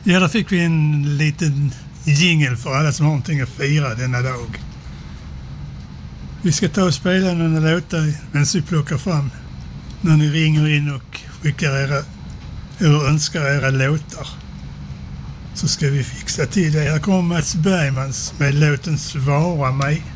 Ja, där fick vi en liten jingle för alla som har någonting att fira denna dag. Vi ska ta och spela några låtar medan vi plockar fram när ni ringer in och skickar eller önskar era låtar. Så ska vi fixa till det. Här kommer Mats Bergmans med låten Svara mig.